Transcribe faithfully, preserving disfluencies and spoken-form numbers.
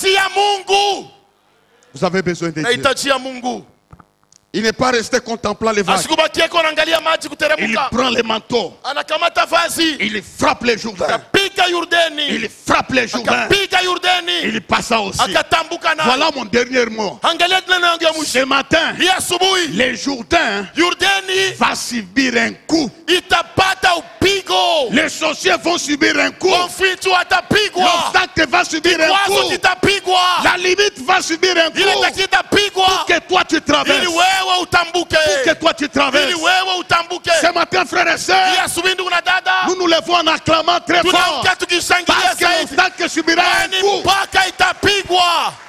Vous avez besoin de Dieu. Il n'est pas resté contemplant les vagues. Il prend les manteaux. Il frappe les Jourdains. Il frappe les Jourdains. Il passa aussi. Voilà mon dernier mot. Ce matin, les Jourdains vont subir un coup. Les sorciers vont subir un coup. L'obstacle va subir un coup. La limite va subir un coup. Pour que toi tu traverses. Pour que toi tu traverses. Ce matin, frères et sœurs, nous nous levons en acclamant très fort. Parce que l'obstacle subira un coup.